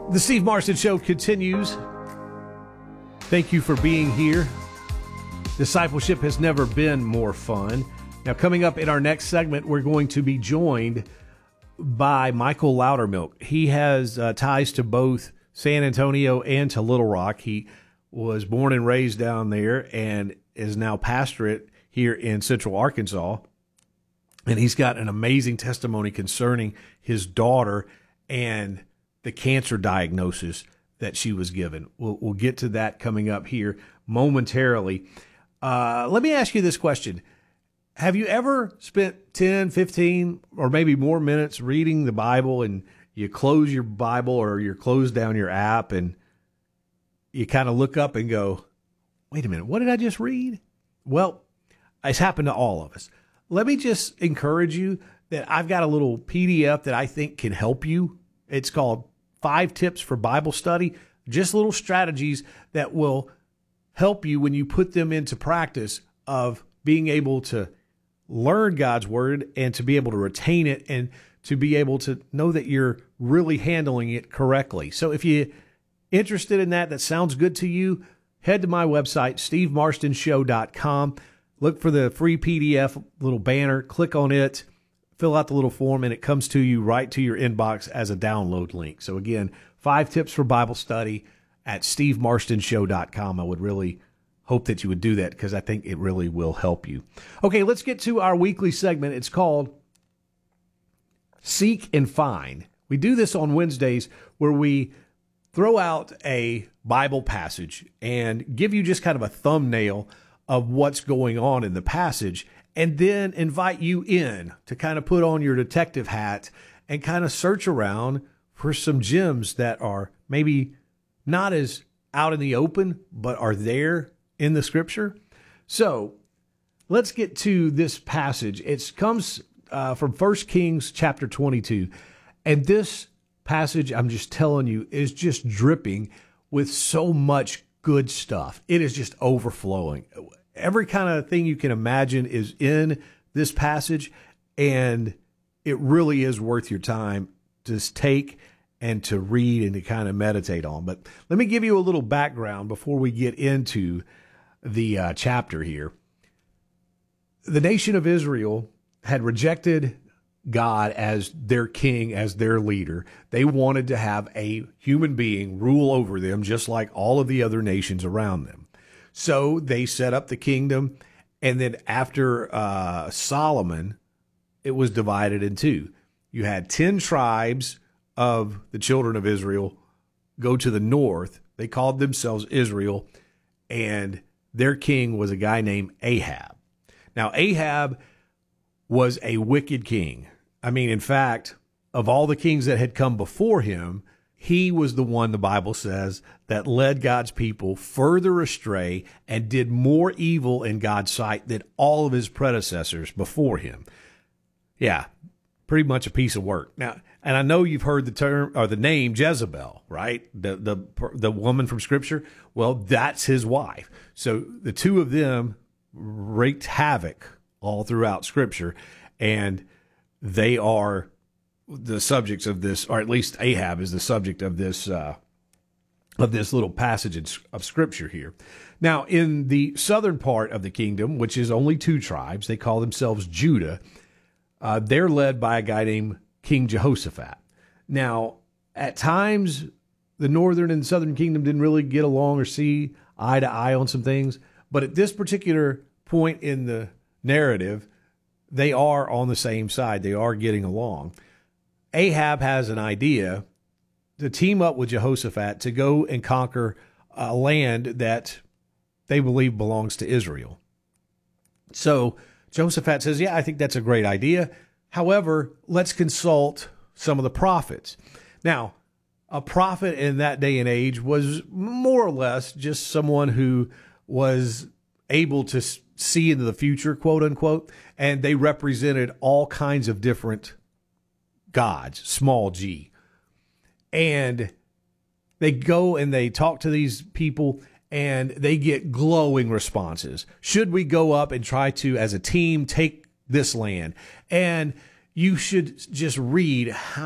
The Steve Marston Show continues. Thank you for being here. Discipleship has never been more fun. Now, coming up in our next segment, we're going to be joined by Michael Loudermilk. He has ties to both San Antonio and to Little Rock. He was born and raised down there and is now pastorate here in Central Arkansas. And he's got an amazing testimony concerning his daughter and the cancer diagnosis that she was given. We'll get to that coming up here momentarily. Let me ask you this question. Have you ever spent 10, 15, or maybe more minutes reading the Bible, and you close your Bible or you close down your app and you kind of look up and go, wait a minute, what did I just read? Well, it's happened to all of us. Let me just encourage you that I've got a little PDF that I think can help you. It's called 5 Tips for Bible Study, just little strategies that will help you when you put them into practice of being able to learn God's word and to be able to retain it and to be able to know that you're really handling it correctly. So if you're interested in that sounds good to you, head to my website, stevemarstonShow.com. Look for the free PDF little banner, click on it, fill out the little form, and it comes to you right to your inbox as a download link. So again, 5 Tips for Bible Study at stevemarstonShow.com. I would really hope that you would do that because I think it really will help you. Okay, let's get to our weekly segment. It's called Seek and Find. We do this on Wednesdays where we throw out a Bible passage and give you just kind of a thumbnail of what's going on in the passage, and then invite you in to kind of put on your detective hat and kind of search around for some gems that are maybe not as out in the open, but are there in the scripture. So let's get to this passage. It comes from 1 Kings chapter 22. And this passage, I'm just telling you, is just dripping with so much good stuff. It is just overflowing. Every kind of thing you can imagine is in this passage, and it really is worth your time to take and to read and to kind of meditate on. But let me give you a little background before we get into the chapter here. The nation of Israel had rejected God as their king, as their leader. They wanted to have a human being rule over them, just like all of the other nations around them. So they set up the kingdom, and then after Solomon, it was divided in two. You had 10 tribes of the children of Israel go to the north. They called themselves Israel, and their king was a guy named Ahab. Now, Ahab was a wicked king. I mean, in fact, of all the kings that had come before him, he was the one, the Bible says, that led God's people further astray and did more evil in God's sight than all of his predecessors before him. Yeah, pretty much a piece of work. Now, and I know you've heard the term or the name Jezebel, right? The woman from Scripture. Well, that's his wife. So the two of them wreaked havoc all throughout Scripture, and they are the subjects of this, or at least Ahab is the subject of this little passage of Scripture here. Now, in the southern part of the kingdom, which is only 2 tribes, they call themselves Judah. They're led by a guy named King Jehoshaphat. Now, at times, the northern and southern kingdom didn't really get along or see eye to eye on some things, but at this particular point in the narrative, they are on the same side. They are getting along. Ahab has an idea to team up with Jehoshaphat to go and conquer a land that they believe belongs to Israel. So Jehoshaphat says, yeah, I think that's a great idea. However, let's consult some of the prophets. Now, a prophet in that day and age was more or less just someone who was able to see into the future, quote unquote, and they represented all kinds of different gods, small g. And they go and they talk to these people and they get glowing responses. Should we go up and try to, as a team, take this land? And you should just read how